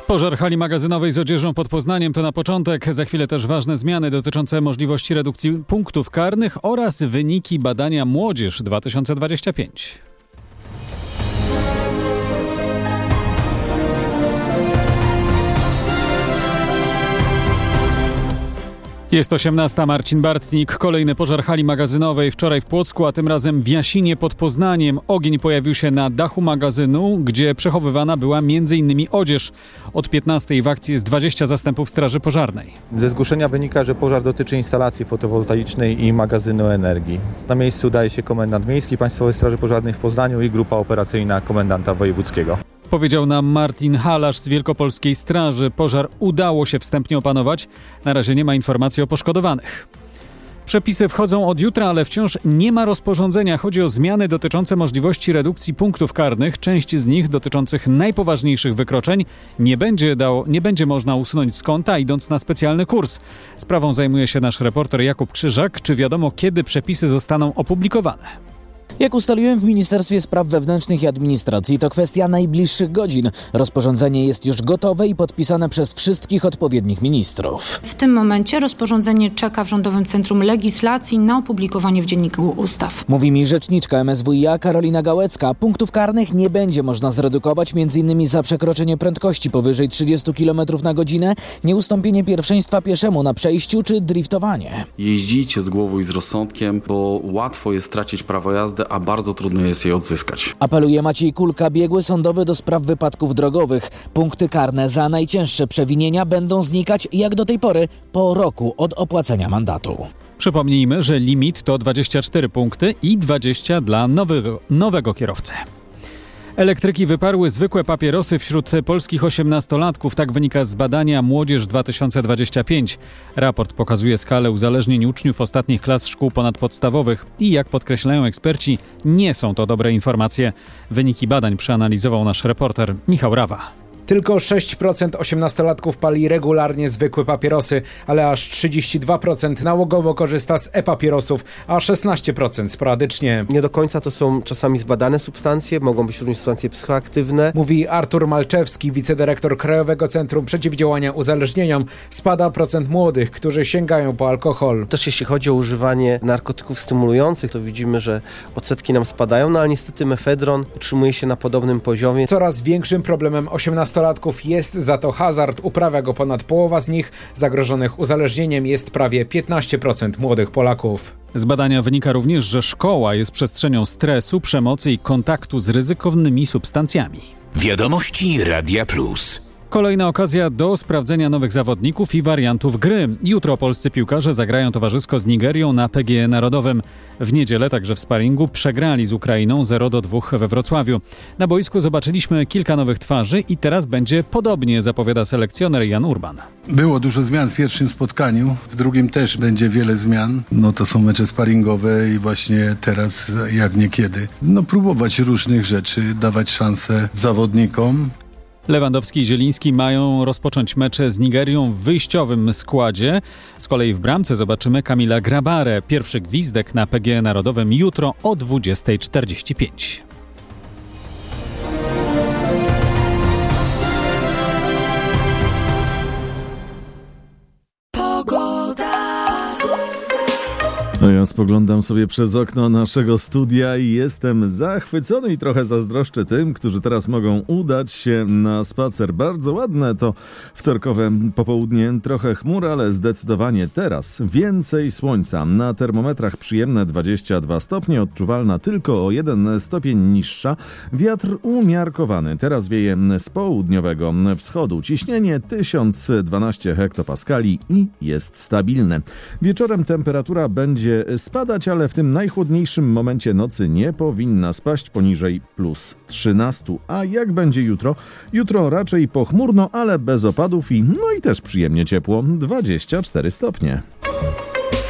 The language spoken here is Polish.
Pożar hali magazynowej z odzieżą pod Poznaniem to na początek. Za chwilę też ważne zmiany dotyczące możliwości redukcji punktów karnych oraz wyniki badania Młodzież 2025. Jest 18. Marcin Bartnik. Kolejny pożar hali magazynowej wczoraj w Płocku, a tym razem w Jasinie pod Poznaniem. Ogień pojawił się na dachu magazynu, gdzie przechowywana była m.in. odzież. Od 15 w akcji jest 20 zastępów straży pożarnej. Ze zgłoszenia wynika, że pożar dotyczy instalacji fotowoltaicznej i magazynu energii. Na miejscu udaje się komendant miejski Państwowej Straży Pożarnej w Poznaniu i grupa operacyjna komendanta wojewódzkiego. Powiedział nam Martin Halarz z Wielkopolskiej Straży. Pożar udało się wstępnie opanować. Na razie nie ma informacji o poszkodowanych. Przepisy wchodzą od jutra, ale wciąż nie ma rozporządzenia. Chodzi o zmiany dotyczące możliwości redukcji punktów karnych. Część z nich dotyczących najpoważniejszych wykroczeń nie będzie można usunąć z konta, idąc na specjalny kurs. Sprawą zajmuje się nasz reporter Jakub Krzyżak. Czy wiadomo, kiedy przepisy zostaną opublikowane? Jak ustaliłem w Ministerstwie Spraw Wewnętrznych i Administracji, to kwestia najbliższych godzin. Rozporządzenie jest już gotowe i podpisane przez wszystkich odpowiednich ministrów. W tym momencie rozporządzenie czeka w Rządowym Centrum Legislacji na opublikowanie w Dzienniku Ustaw. Mówi mi rzeczniczka MSWiA Karolina Gałecka. Punktów karnych nie będzie można zredukować, m.in. za przekroczenie prędkości powyżej 30 km na godzinę, nieustąpienie pierwszeństwa pieszemu na przejściu czy driftowanie. Jeździcie z głową i z rozsądkiem, bo łatwo jest stracić prawo jazdy, a bardzo trudno jest je odzyskać. Apeluje Maciej Kulka, biegły sądowy do spraw wypadków drogowych. Punkty karne za najcięższe przewinienia będą znikać jak do tej pory po roku od opłacenia mandatu. Przypomnijmy, że limit to 24 punkty i 20 dla nowego kierowcy. Elektryki wyparły zwykłe papierosy wśród polskich 18-latków. Tak wynika z badania Młodzież 2025. Raport pokazuje skalę uzależnień uczniów ostatnich klas szkół ponadpodstawowych i jak podkreślają eksperci, nie są to dobre informacje. Wyniki badań przeanalizował nasz reporter Michał Rawa. Tylko 6% 18-latków pali regularnie zwykłe papierosy, ale aż 32% nałogowo korzysta z e-papierosów, a 16% sporadycznie. Nie do końca to są czasami zbadane substancje, mogą być również substancje psychoaktywne. Mówi Artur Malczewski, wicedyrektor Krajowego Centrum Przeciwdziałania Uzależnieniom. Spada procent młodych, którzy sięgają po alkohol. Też jeśli chodzi o używanie narkotyków stymulujących, to widzimy, że odsetki nam spadają, no ale niestety mefedron utrzymuje się na podobnym poziomie. Coraz większym problemem 18-latków jest za to hazard. Uprawia go ponad połowa z nich. Zagrożonych uzależnieniem jest prawie 15% młodych Polaków. Z badania wynika również, że szkoła jest przestrzenią stresu, przemocy i kontaktu z ryzykownymi substancjami. Wiadomości Radia Plus. Kolejna okazja do sprawdzenia nowych zawodników i wariantów gry. Jutro polscy piłkarze zagrają towarzysko z Nigerią na PGE Narodowym. W niedzielę także w sparingu przegrali z Ukrainą 0-2 we Wrocławiu. Na boisku zobaczyliśmy kilka nowych twarzy i teraz będzie podobnie, zapowiada selekcjoner Jan Urban. Było dużo zmian w pierwszym spotkaniu, w drugim też będzie wiele zmian. No to są mecze sparingowe i właśnie teraz jak niekiedy. Próbować różnych rzeczy, dawać szansę zawodnikom. Lewandowski i Zieliński mają rozpocząć mecze z Nigerią w wyjściowym składzie. Z kolei w bramce zobaczymy Kamila Grabarę. Pierwszy gwizdek na PGE Narodowym jutro o 20:45. No ja spoglądam sobie przez okno naszego studia i jestem zachwycony i trochę zazdroszczę tym, którzy teraz mogą udać się na spacer. Bardzo ładne to wtorkowe popołudnie, trochę chmur, ale zdecydowanie teraz więcej słońca. Na termometrach przyjemne 22 stopnie, odczuwalna tylko o 1 stopień niższa. Wiatr umiarkowany, teraz wieje z południowego wschodu. Ciśnienie 1012 hektopaskali i jest stabilne. Wieczorem temperatura będzie spadać, ale w tym najchłodniejszym momencie nocy nie powinna spaść poniżej +13. A jak będzie jutro? Jutro raczej pochmurno, ale bez opadów i też przyjemnie ciepło, 24 stopnie.